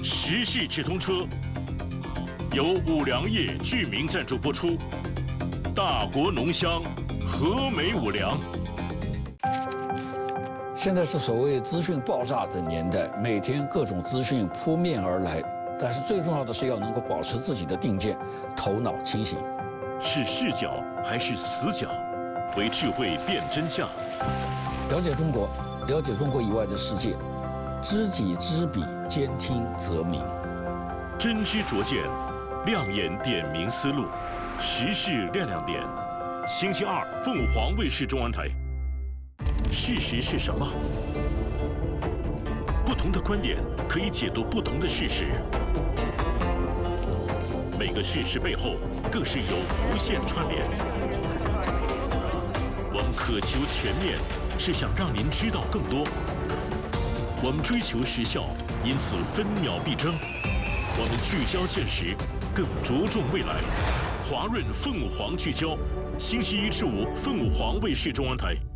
时事直通车由五粮液居民赞助播出，大国浓香，和美五粮。 现在是所谓资讯爆炸的年代，每天各种资讯扑面而来，但是最重要的是要能够保持自己的定见，头脑清醒。 是视角还是死角？为智慧辨真相。 了解中国，了解中国以外的世界，知己知彼，兼听则明。 真知灼见，亮眼点明思路，时事亮亮点。星期二，凤凰卫视中文台。事实是什么？不同的观点可以解读不同的事实。每个事实背后更是有无限串联。我们渴求全面，是想让您知道更多。我们追求时效，因此分秒必争。我们聚焦现实，更着重未来。华润凤凰聚焦，星期一至五，凤凰卫视中文台。